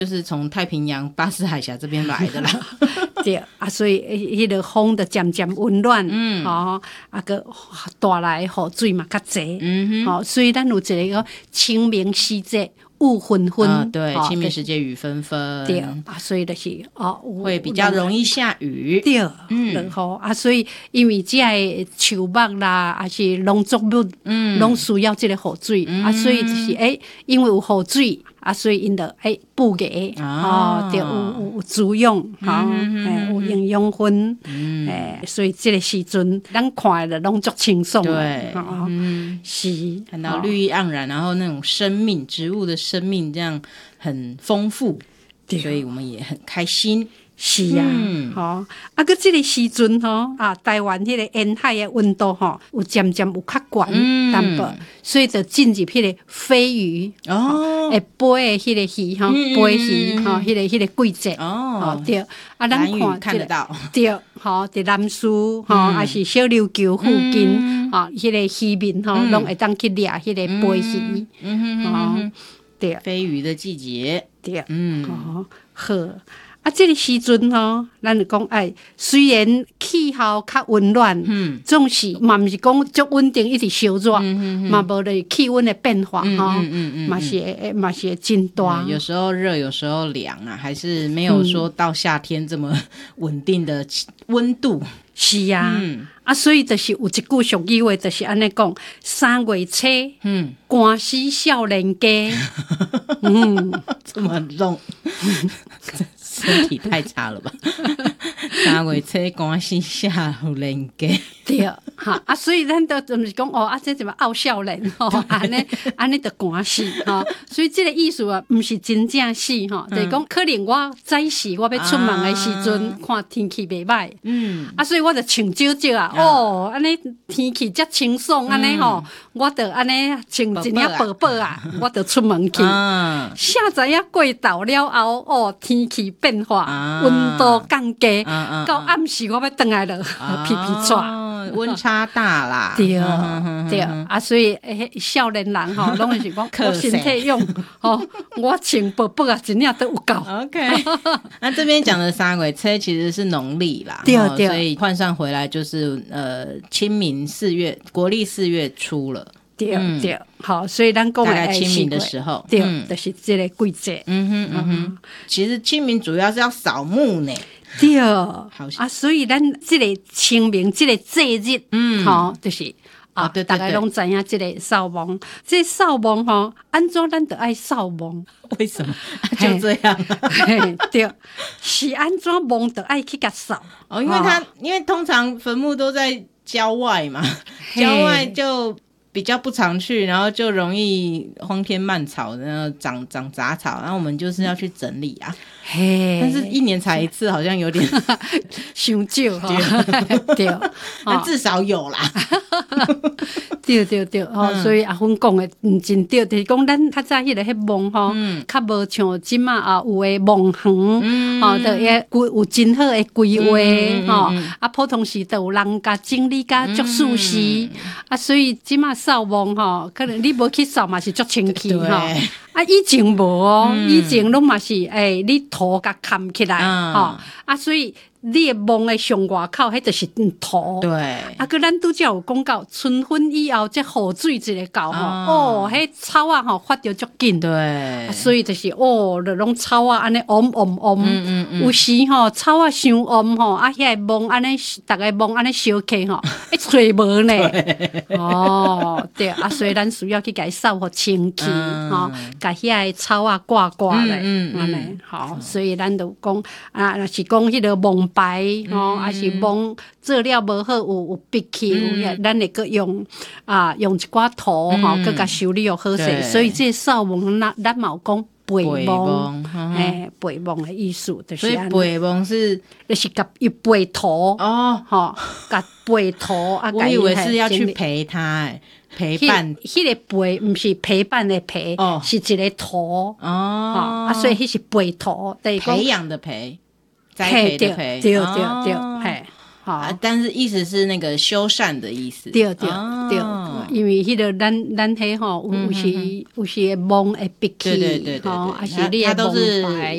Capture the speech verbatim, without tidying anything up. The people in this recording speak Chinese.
就是从太平洋巴士海峡这边来的啦。 对啊，所以迄个风就渐渐温暖， 嗯， 吼、啊个带来雨水嘛较济， 嗯哼， 吼、所以咱有一个清明时节雾纷纷， 啊，对， 哦清明时节雨纷纷， 对啊，所以就是哦， 会比较容易下雨。 对， 嗯， 然后啊，所以因为这个树木啦，还是农作物，嗯，拢需要这个雨水、嗯、啊，所以就是诶、欸，因为有雨水啊，所以因得诶补给哦，对，有有有滋养，哈、嗯，诶、欸，有营养分，嗯，诶、欸，所以这个时阵咱看的拢足轻松， 对， 哦、嗯，是看到绿意盎然，然后那种生命，植物的生命这样很丰富，所以我们也很开心。 是啊， 嗯， 吼、哦，啊，个这个时阵吼，啊，台湾迄个沿海的温度吼，有渐渐有较悬淡薄，所以就进入迄个飞鱼哦，会飞的迄个鱼吼，飞鱼吼，迄个迄个季节哦，对，啊，咱看看得到， 对，吼，伫南苏吼，还是小琉球附近吼，迄个渔民吼，拢会当去掠迄个飞鱼，嗯哼，对， 飞鱼的季节， 对，嗯，好，好。啊，这个时阵吼，咱就讲哎，虽然气候较温暖，嗯，总是嘛毋是讲足稳定一直烧热，嘛无咧气温的变化吼，嘛是嘛是真大。 有时候热，有时候凉啊，还是没有说到夏天这么稳定的温度。嗯、 是啊，嗯、啊，所以就是有一句俗语话，就是安尼讲：三月初，嗯，寒死少年家。 嗯，这么重。身体太差了吧？三月初寒死少年家， 对哈啊，所以咱都就是讲哦啊，这怎么傲少年吼，安尼安尼就寒死哈，所以这个意思啊，不是真正死哈，就是讲可能我早时我要出门的时阵，啊、看天气袂歹，嗯，啊，所以我就穿少少啊，哦，安尼天气遮清爽，安尼吼，我就安尼穿一领薄薄啊，我就出门去，啊、啥知影过到了后，哦，天气变化，温、啊、度降低，啊、到暗时我要回来了，啊、皮皮喘。 温差大啦， 对对啊，所以诶，少年人吼，拢是讲我身体用吼，我穿薄薄啊，一领都有够。 OK， 那这边讲的三月初其实是农历啦， 对对， 所以换算回来就是呃清明四月，国历四月初了。 对、嗯、对，好，所以咱讲大概清明的时候， 对，嗯、就是这个季节。 嗯哼嗯哼，其实清明主要是要扫墓呢。 对，好啊，所以咱这个清明这个节日，嗯，吼，就是啊，对对对，大家拢知影这个扫墓，这扫墓吼，安怎咱得爱扫墓？ 为什么？就这样、啊？ 对，是安怎墓得爱去甲扫？ 哦，因为他、哦、因为通常坟墓都在郊外嘛，郊外就比较不常去，然后就容易荒天漫草，然后长长杂草，然后我们就是要去整理啊。嘿，但是一年才一次，好像有点伤少哈。对， 但至少有啦。 对对对，吼、嗯，所以阿芬讲的嗯真对，就是讲咱较早迄个迄墓吼，较无像即马啊有诶墓园，吼，就也有真好诶规划吼，啊普通时都有人甲整理甲足舒适，啊所以即马扫墓吼，可能你无去扫嘛是足清气吼。啊，以前无哦，嗯、以前拢嘛是诶、欸，你土甲砍起来，吼、嗯，啊，所以你诶墓诶上外口，迄就是土。 对。 啊，佮咱拄则有讲到，春分以后，这雨水一个到吼，嗯、哦，迄草啊吼发着足紧。 对、 啊。所以就是哦，就拢草啊安尼嗡嗡嗡，嗯嗯嗯有時吼草啊傷嗡吼，啊遐個墓安尼，逐個墓安尼燒起吼，一吹無呢。哦，對啊，所以咱需要去甲伊掃互清氣，吼、嗯。甲遐个草啊挂挂咧，安尼好，所以咱就讲啊，若是讲迄个蒙白吼，还是蒙做了无好，有有闭气，有咱会个用啊用一寡土吼，佮甲修理又好势，所以这扫墓咱咱嘛有讲陪墓，诶，陪墓的意思就是， 所以陪墓是就是甲伊陪土哦，吼，甲陪土啊， 我以为是要去陪他诶。陪伴， 迄个陪毋是陪伴的陪，哦、是一个土哦，啊，所以迄是陪土， 培养的培，栽培的培， 对对对，嘿，好， 但是意思是那个修缮的意思， 对对对，因为迄个咱咱迄吼，有时有时墓会闭起， 对对对对， 吼，啊是你的墓牌。